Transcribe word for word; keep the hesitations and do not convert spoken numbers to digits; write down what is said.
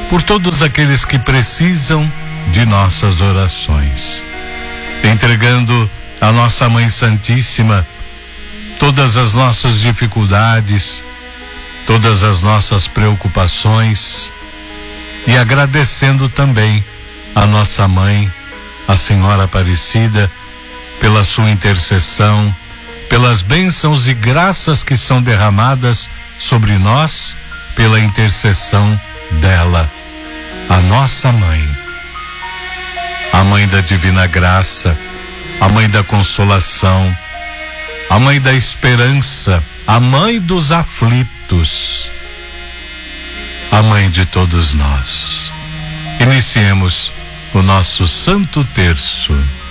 por todos aqueles que precisam de nossas orações, entregando à nossa Mãe Santíssima todas as nossas dificuldades, todas as nossas preocupações, e agradecendo também a nossa mãe, a Senhora Aparecida, pela sua intercessão, pelas bênçãos e graças que são derramadas sobre nós pela intercessão dela, a nossa mãe, a mãe da divina graça, a mãe da consolação, a mãe da esperança, a mãe dos aflitos, a mãe de todos nós. Iniciemos o nosso Santo Terço.